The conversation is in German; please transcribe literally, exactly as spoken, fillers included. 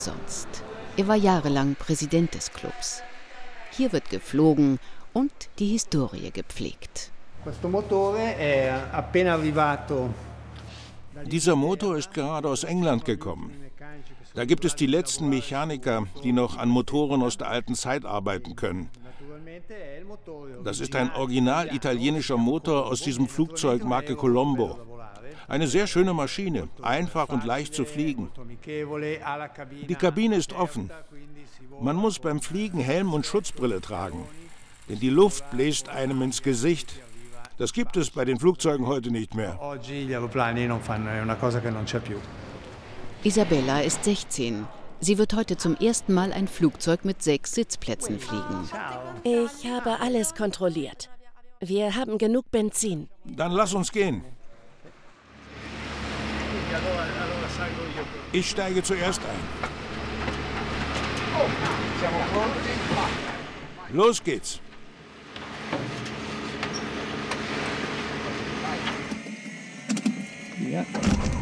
sonst. Er war jahrelang Präsident des Clubs. Hier wird geflogen und die Historie gepflegt. Dieser Motor ist gerade aus England gekommen. Da gibt es die letzten Mechaniker, die noch an Motoren aus der alten Zeit arbeiten können. Das ist ein original italienischer Motor aus diesem Flugzeug Marke Colombo. Eine sehr schöne Maschine, einfach und leicht zu fliegen. Die Kabine ist offen. Man muss beim Fliegen Helm und Schutzbrille tragen, denn die Luft bläst einem ins Gesicht. Das gibt es bei den Flugzeugen heute nicht mehr. Isabella ist sechzehn. Sie wird heute zum ersten Mal ein Flugzeug mit sechs Sitzplätzen fliegen. Ich habe alles kontrolliert. Wir haben genug Benzin. Dann lass uns gehen. Ich steige zuerst ein. Los geht's. Ja.